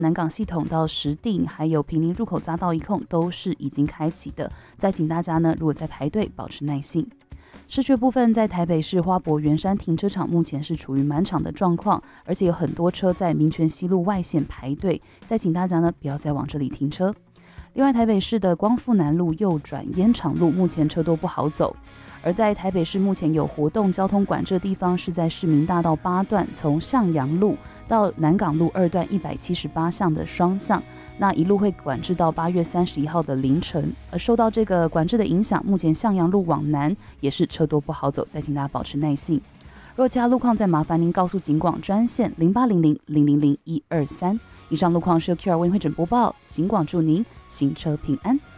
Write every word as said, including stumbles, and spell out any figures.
南港系统到石碇还有坪林入口匝道一控都是已经开启的，再请大家呢，如果在排队，保持耐性。市区部分，在台北市花博圆山停车场目前是处于满场的状况，而且有很多车在民权西路外线排队，再请大家呢不要再往这里停车。另外，台北市的光复南路右转烟厂路目前车多不好走。而在台北市目前有活动交通管制的地方是在市民大道八段，从向阳路到南港路二段一百七十八巷的双向，那一路会管制到八月三十一号的凌晨。而受到这个管制的影响，目前向阳路往南也是车多不好走，再请大家保持耐性。若其他路况，再麻烦您告诉警广专线零八零零零零零一二三。以上路况是由 Q R 为会诊播报，警广祝您行车平安。